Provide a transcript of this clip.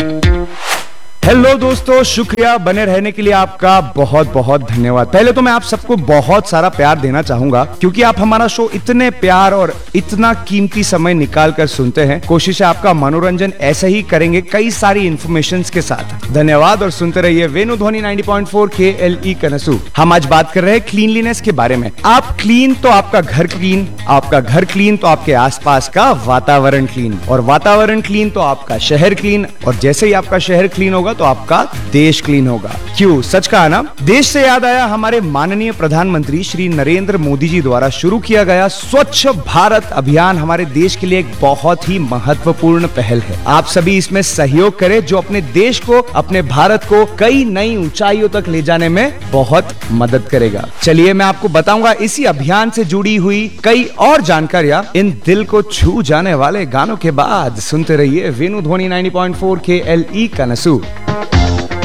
Hello दोस्तों, शुक्रिया बने रहने के लिए आपका बहुत बहुत धन्यवाद। पहले तो मैं आप सबको बहुत सारा प्यार देना चाहूंगा क्योंकि आप हमारा शो इतने प्यार और इतना कीमती समय निकाल कर सुनते हैं। कोशिश है आपका मनोरंजन ऐसे ही करेंगे कई सारी इन्फॉर्मेशन के साथ। धन्यवाद और सुनते रहिए वेणु ध्वनि 90.4 KLE कनसू। हम आज बात कर रहे हैं क्लीनलीनेस के बारे में। आप क्लीन तो आपका घर क्लीन, आपका घर क्लीन तो आपके आसपास का वातावरण क्लीन, और वातावरण क्लीन तो आपका शहर क्लीन, और जैसे ही आपका शहर क्लीन होगा तो आपका देश क्लीन होगा। क्यों? सच कहा ना। देश से याद आया, हमारे माननीय प्रधानमंत्री श्री नरेंद्र मोदी जी द्वारा शुरू किया गया स्वच्छ भारत अभियान हमारे देश के लिए एक बहुत ही महत्वपूर्ण पहल है। आप सभी इसमें सहयोग करें जो अपने देश को, अपने भारत को कई नई ऊंचाइयों तक ले जाने में बहुत मदद करेगा। चलिए मैं आपको बताऊंगा इसी अभियान से जुड़ी हुई कई और जानकारियां इन दिल को छू जाने वाले गानों के बाद। सुनते रहिए वेणु ध्वनि 90.4 KLE कनसू।